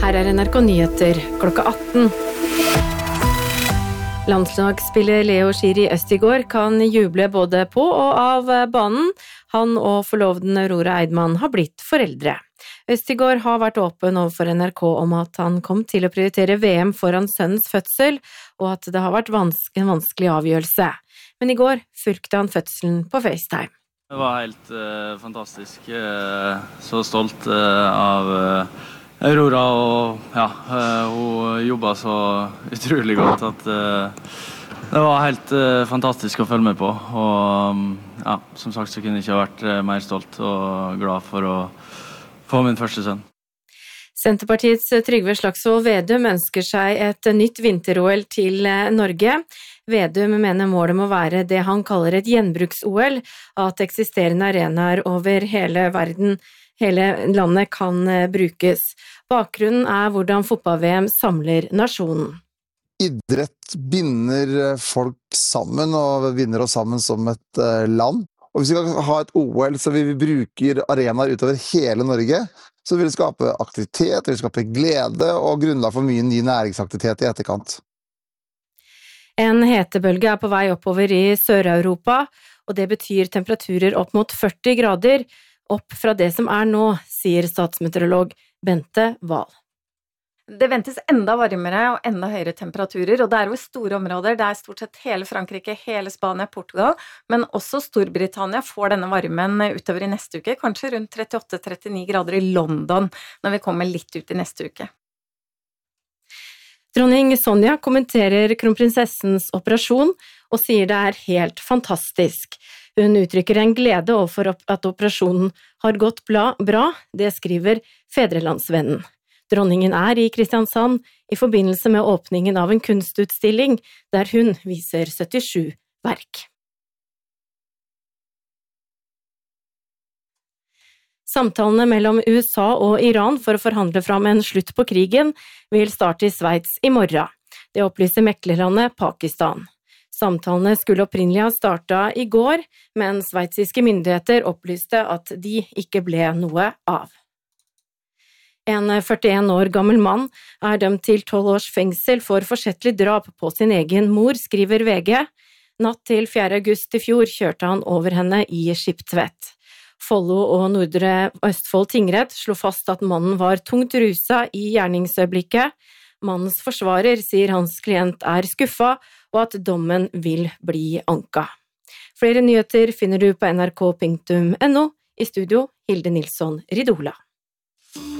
Her NRK Nyheter klokka 18. Landslagsspiller Leo Schiri Østigård kan juble både på og av banen. Han og forloveden Aurora Eidman har blitt foreldre. Østigård har vært åpen overfor NRK om at han kom til å prioritere VM foran sønnens fødsel, og at det har vært en vanskelig avgjørelse. Men i går fulgte han fødselen på FaceTime. Det var helt fantastisk. Så stolt av Aurora, og hun jobbet så utrolig godt at det var helt fantastisk å følge med på. Og som sagt så kunne jeg ikke ha vært mer stolt og glad for å få min første sønn. Senterpartiets Trygve Slagsvold Vedum ønsker seg et nytt vinter-OL til Norge. Vedum mener målet må være det han kaller et gjenbruks-OL, at eksisterende arenaer over hele landet kan brukes. Bakgrunnen er hvordan fotball-VM samler nasjonen. Idrett binder folk sammen og binder oss sammen som et land. Og hvis vi kan ha et OL så vi bruker arenaer utover hele Norge, så vil det skape aktivitet, det vil skape glede og grunnlag for mye ny næringsaktivitet i etterkant. En hetebølge er på vei oppover i Sør-Europa, og det betyr temperaturer opp mot 40 grader, opp fra det som er nå, sier statsmeteorolog Bente Wahl. Det ventes enda varmere og enda høyere temperaturer, og det er jo store områder. Det er stort sett hele Frankrike, hele Spania, Portugal, men også Storbritannia får denne varmen utover i neste uke, kanskje rundt 38-39 grader i London, når vi kommer litt ut i neste uke. Dronning Sonja kommenterer kronprinsessens operasjon og sier det er helt fantastisk. Hun uttrykker en glede overfor at operasjonen har gått bra, det skriver Fedrelandsvennen. Dronningen er i Kristiansand i forbindelse med åpningen av en kunstutstilling der hun viser 77 verk. Samtalene mellom USA og Iran for å forhandle fram en slutt på krigen vil starte i Sveits i morgen. Det opplyser meklerlandet Pakistan. Samtalene skulle opprinnelig ha startet i går, men sveitsiske myndigheter opplyste at de ikke ble noe av. En 41 år gammel mann er dømt til 12 års fengsel for forsettlig drap på sin egen mor, skriver VG. Natt til 4. august i fjor kjørte han over henne i Skiptvet. Follo og Nordre Østfold tingrett slo fast at mannen var tungt rusa i gjerningsøyeblikket. Mannens forsvarer sier hans klient er skuffa, og at dommen vil bli anka. Flere nyheter finner du på nrk.no. I studio, Hilde Nilsson Ridola.